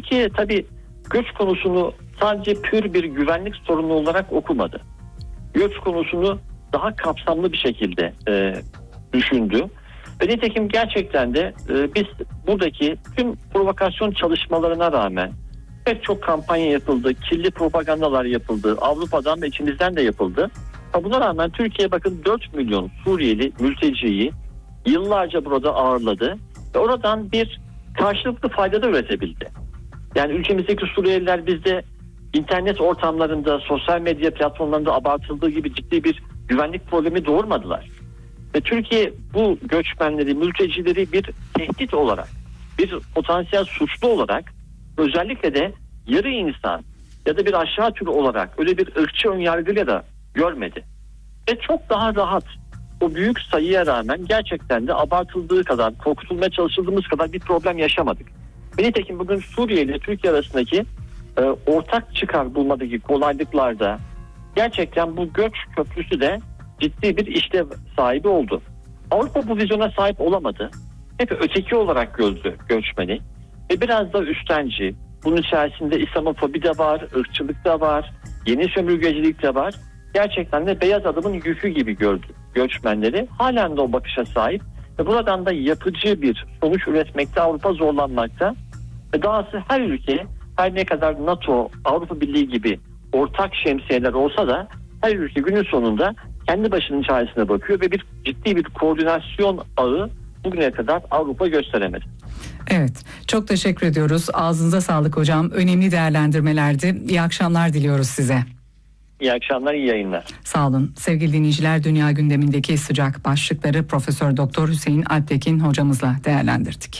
Türkiye tabii göç konusunu sadece pür bir güvenlik sorunu olarak okumadı. Göç konusunu daha kapsamlı bir şekilde düşündü. Ve nitekim gerçekten de biz buradaki tüm provokasyon çalışmalarına rağmen pek çok kampanya yapıldı, kirli propagandalar yapıldı, Avrupa'dan ve içimizden de yapıldı. Buna rağmen Türkiye bakın 4 milyon Suriyeli mülteciyi yıllarca burada ağırladı ve oradan bir karşılıklı fayda da üretebildi. Yani ülkemizdeki Suriyeliler bizde internet ortamlarında, sosyal medya platformlarında abartıldığı gibi ciddi bir güvenlik problemi doğurmadılar. Ve Türkiye bu göçmenleri, mültecileri bir tehdit olarak, bir potansiyel suçlu olarak, özellikle de yarı insan ya da bir aşağı tür olarak öyle bir ırkçı önyargıyla da görmedi. Ve çok daha rahat, o büyük sayıya rağmen gerçekten de abartıldığı kadar, korkutulmaya çalışıldığımız kadar bir problem yaşamadık. Ve nitekim bugün Suriye ile Türkiye arasındaki ortak çıkar bulmadaki kolaylıklarda gerçekten bu göç köprüsü de ciddi bir işlev sahibi oldu. Avrupa bu vizyona sahip olamadı. Hep öteki olarak gördü göçmeni ve biraz da üstenci. Bunun içerisinde İslamofobi de var, ırkçılık da var, yeni sömürgecilik de var. Gerçekten de beyaz adamın yükü gibi gördü göçmenleri. Halen de o bakışa sahip ve buradan da yapıcı bir sonuç üretmekte Avrupa zorlanmakta. Ve dahası her ülke, her ne kadar NATO, Avrupa Birliği gibi ortak şemsiyeler olsa da her ülke günün sonunda kendi başının çaresine bakıyor ve bir ciddi bir koordinasyon ağı bugüne kadar Avrupa gösteremedi. Evet, çok teşekkür ediyoruz. Ağzınıza sağlık hocam. Önemli değerlendirmelerdi. İyi akşamlar diliyoruz size. İyi akşamlar, iyi yayınlar. Sağ olun. Sevgili dinleyiciler, dünya gündemindeki sıcak başlıkları Profesör Doktor Hüseyin Alptekin hocamızla değerlendirdik.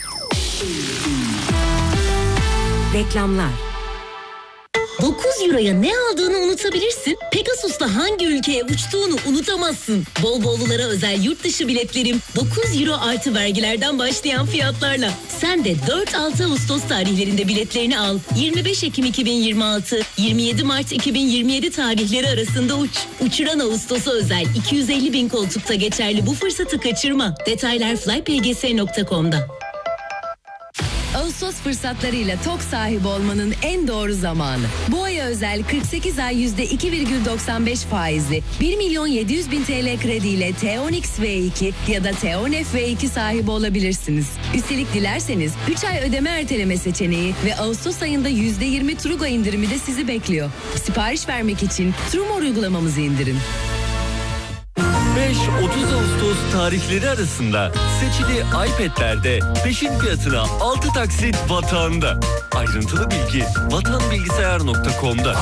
Reklamlar. 9 euroya ne aldığını unutabilirsin. Pegasus'ta hangi ülkeye uçtuğunu unutamazsın. Bol bollulara özel yurt dışı biletlerim 9 euro artı vergilerden başlayan fiyatlarla. Sen de 4-6 Ağustos tarihlerinde biletlerini al. 25 Ekim 2026, 27 Mart 2027 tarihleri arasında uç. Uçuran Ağustos'a özel 250 bin koltukta geçerli bu fırsatı kaçırma. Detaylar flypgs.com'da. Ağustos fırsatlarıyla TOK sahibi olmanın en doğru zamanı. Bu aya özel 48 ay %2,95 faizli 1.700.000 TL krediyle T10X V2 ya da T10F V2 sahibi olabilirsiniz. Üstelik dilerseniz 3 ay ödeme erteleme seçeneği ve Ağustos ayında %20 Trugo indirimi de sizi bekliyor. Sipariş vermek için Trumor uygulamamızı indirin. 5-30 Ağustos tarihleri arasında seçili iPad'lerde peşin fiyatına 6 taksit Vatan'da. Ayrıntılı bilgi vatanbilgisayar.com'da.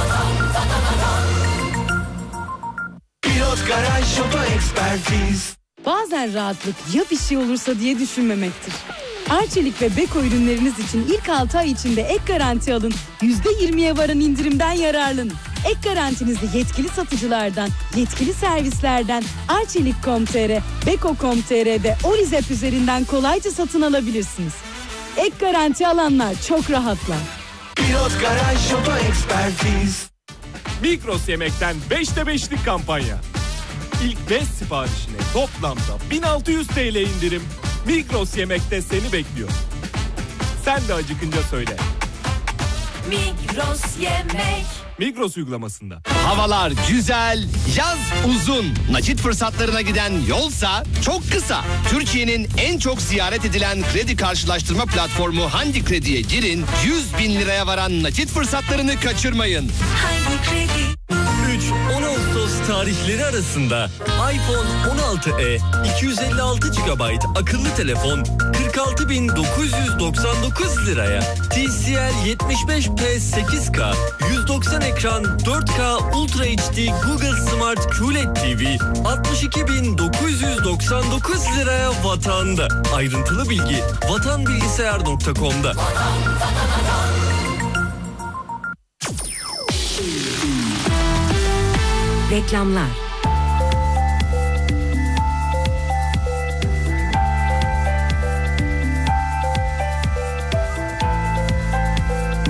Pilot Garaj Oto Ekspertiz. Bazen rahatlık ya bir şey olursa diye düşünmemektir. Arçelik ve Beko ürünleriniz için ilk 6 ay içinde ek garanti alın. %20'ye varan indirimden yararlanın. Ek garantinizi yetkili satıcılardan, yetkili servislerden, Arçelik.com.tr, Beko.com.tr ve Orizep üzerinden kolayca satın alabilirsiniz. Ek garanti alanlar çok rahatlar. Pilot Garaj Oto Ekspertiz. Migros Yemek'ten 5'te 5'lik kampanya. İlk 5 siparişine toplamda 1600 TL indirim. Migros Yemek'te seni bekliyor. Sen de acıkınca söyle. Migros Yemek. Migros uygulamasında. Havalar güzel, yaz uzun. Nakit fırsatlarına giden yolsa çok kısa. Türkiye'nin en çok ziyaret edilen kredi karşılaştırma platformu Handi Kredi'ye girin. 100.000 liraya varan nakit fırsatlarını kaçırmayın. Handi Kredi. 3-10 Ağustos tarihleri arasında iPhone 16e 256 GB akıllı telefon 46.999 liraya, TCL 75P 8K 190 ekran 4K Ultra HD Google Smart QLED TV 62.999 liraya Vatan'da. Ayrıntılı bilgi vatanbilgisayar.com'da. Reklamlar.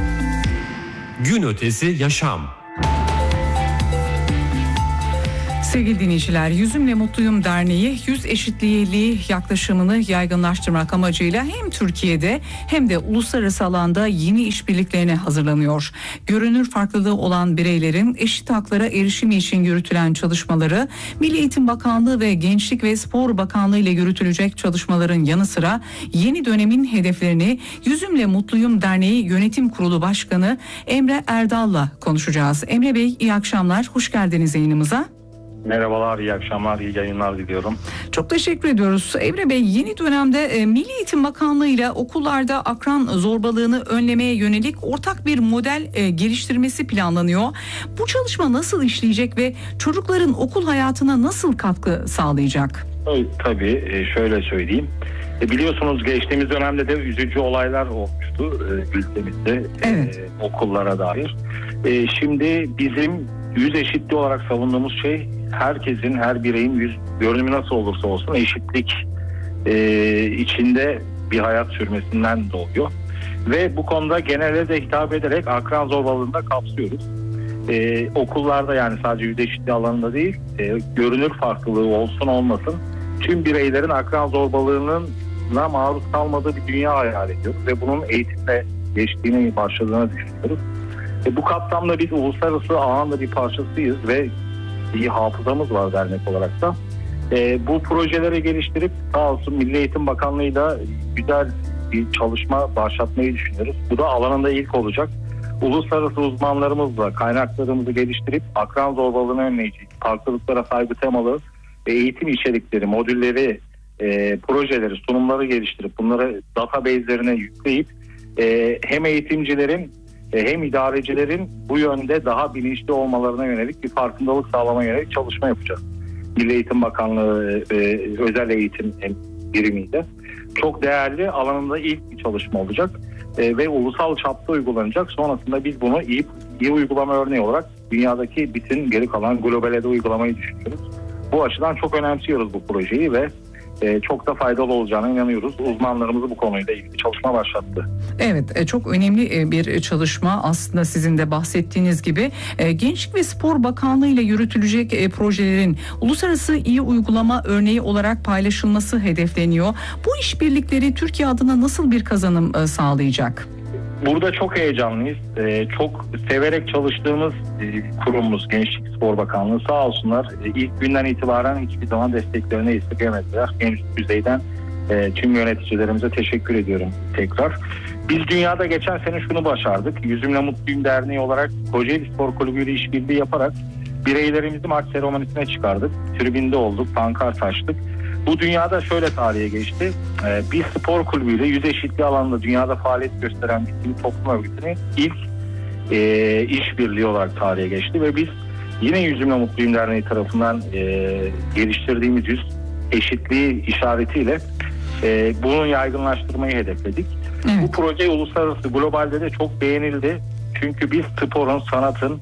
Gün ötesi yaşam. Sevgili dinleyiciler, Yüzümle Mutluyum Derneği yüz eşitliği yaklaşımını yaygınlaştırmak amacıyla hem Türkiye'de hem de uluslararası alanda yeni işbirliklerine hazırlanıyor. Görünür farklılığı olan bireylerin eşit haklara erişimi için yürütülen çalışmaları Milli Eğitim Bakanlığı ve Gençlik ve Spor Bakanlığı ile yürütülecek çalışmaların yanı sıra yeni dönemin hedeflerini Yüzümle Mutluyum Derneği Yönetim Kurulu Başkanı Emre Erdal'la konuşacağız. Emre Bey, iyi akşamlar, hoş geldiniz yayınımıza. Merhabalar, iyi akşamlar, iyi yayınlar diliyorum. Çok teşekkür ediyoruz. Emre Bey, yeni dönemde Milli Eğitim Bakanlığı ile okullarda akran zorbalığını önlemeye yönelik ortak bir model geliştirmesi planlanıyor. Bu çalışma nasıl işleyecek ve çocukların okul hayatına nasıl katkı sağlayacak? Tabii, şöyle söyleyeyim. Biliyorsunuz geçtiğimiz dönemde de üzücü olaylar olmuştu ülkemizde, evet. Okullara dair. Şimdi bizim yüz eşitliği olarak savunduğumuz şey herkesin, her bireyin yüz görünümü nasıl olursa olsun eşitlik içinde bir hayat sürmesinden doğuyor. Ve bu konuda genele de hitap ederek akran zorbalığını da kapsıyoruz. Okullarda, yani sadece yüz eşitliği alanında değil, görünür farklılığı olsun olmasın tüm bireylerin akran zorbalığına maruz kalmadığı bir dünya hayal ediyoruz ve bunun eğitimle geçtiğini, başladığını düşünüyoruz. Bu kapsamda biz uluslararası ağın da bir parçasıyız ve iyi hafızamız var dernek olarak da. Bu projeleri geliştirip sağ olsun Milli Eğitim Bakanlığı'yla güzel bir çalışma başlatmayı düşünüyoruz. Bu da alanında ilk olacak. Uluslararası uzmanlarımızla kaynaklarımızı geliştirip akran zorbalığını önleyecek, farklılıklara saygı temalı eğitim içerikleri, modülleri, projeleri, sunumları geliştirip bunları database'lerine yükleyip hem eğitimcilerin hem idarecilerin bu yönde daha bilinçli olmalarına yönelik bir farkındalık sağlamaya yönelik çalışma yapacağız. Milli Eğitim Bakanlığı özel eğitim birimiyle. Çok değerli, alanında ilk bir çalışma olacak ve ulusal çapta uygulanacak. Sonrasında biz bunu iyi uygulama örneği olarak dünyadaki bütün geri kalan globale de uygulamayı düşünüyoruz. Bu açıdan çok önemsiyoruz bu projeyi ve çok da faydalı olacağına inanıyoruz. Uzmanlarımız bu konuyla ilgili çalışma başlattı. Evet, çok önemli bir çalışma aslında, sizin de bahsettiğiniz gibi. Gençlik ve Spor Bakanlığı ile yürütülecek projelerin uluslararası iyi uygulama örneği olarak paylaşılması hedefleniyor. Bu işbirlikleri Türkiye adına nasıl bir kazanım sağlayacak? Burada çok heyecanlıyız. Çok severek çalıştığımız kurumumuz Gençlik Spor Bakanlığı sağ olsunlar. İlk günden itibaren hiçbir zaman desteklerini esirgemediler. En üst düzeyden tüm yöneticilerimize teşekkür ediyorum tekrar. Biz dünyada geçen sene şunu başardık. Yüzümle Mutluyum Derneği olarak Kocaeli Spor Kulübü ile işbirliği yaparak bireylerimizi maç seremonisine çıkardık. Tribünde olduk, pankart açtık. Bu dünyada şöyle tarihe geçti. Bir spor kulübüyle yüz eşitliği alanında dünyada faaliyet gösteren bir sivil toplum örgütünün ilk işbirliği olarak tarihe geçti ve biz yine Yüzümle Mutluyum Derneği tarafından geliştirdiğimiz yüz eşitliği işaretiyle bunun yaygınlaştırmayı hedefledik. Evet. Bu proje uluslararası globalde de çok beğenildi. Çünkü biz sporun, sanatın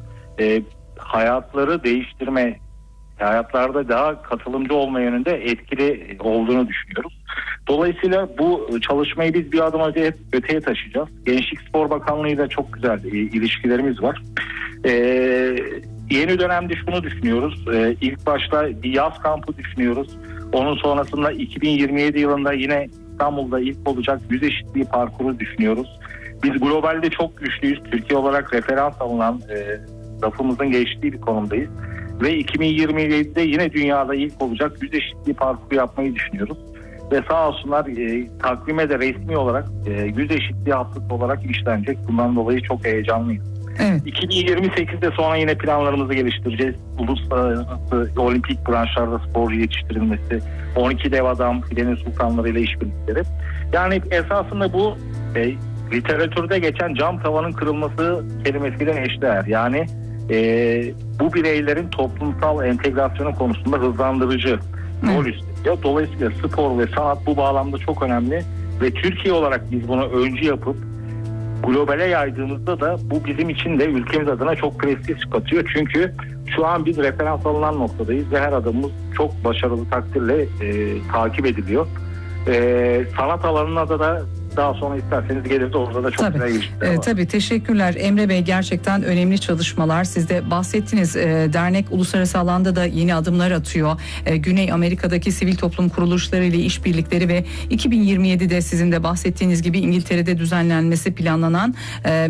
hayatları değiştirme, hayatlarda daha katılımcı olma yönünde etkili olduğunu düşünüyoruz. Dolayısıyla bu çalışmayı biz bir adım öteye taşıyacağız. Gençlik Spor Bakanlığı ile çok güzel ilişkilerimiz var. Yeni dönemde şunu düşünüyoruz. İlk başta bir yaz kampı düşünüyoruz. Onun sonrasında 2027 yılında yine İstanbul'da ilk olacak yüz eşitliği parkuru düşünüyoruz. Biz globalde çok güçlüyüz. Türkiye olarak referans alınan, lafımızın geçtiği bir konumdayız. Ve 2027'de yine dünyada ilk olacak yüz eşitliği parkuru yapmayı düşünüyoruz. Ve sağ olsunlar takvime de resmi olarak yüz eşitliği haftası olarak işlenecek. Bundan dolayı çok heyecanlıyız. Evet. 2028'de sonra yine planlarımızı geliştireceğiz. Uluslararası olimpik branşlarda sporcu yetiştirilmesi, 12 dev adam, filenin sultanları ile işbirlikleri. Yani esasında bu literatürde geçen cam tavanın kırılması kelimesiyle eşdeğer. Yani bu bireylerin toplumsal entegrasyonu konusunda hızlandırıcı rol üstleniyor. Dolayısıyla spor ve sanat bu bağlamda çok önemli ve Türkiye olarak biz bunu öncü yapıp globale yaydığımızda da bu bizim için de ülkemiz adına çok prestij katıyor. Çünkü şu an biz referans alınan noktadayız ve her adımımız çok başarılı takdirle takip ediliyor. Sanat alanında da Daha sonra isterseniz geliriz, orada da çok güzel girişimler var. Tabii, teşekkürler Emre Bey, gerçekten önemli çalışmalar. Siz de bahsettiniz, dernek uluslararası alanda da yeni adımlar atıyor. Güney Amerika'daki sivil toplum kuruluşları ile işbirlikleri ve 2027'de sizin de bahsettiğiniz gibi İngiltere'de düzenlenmesi planlanan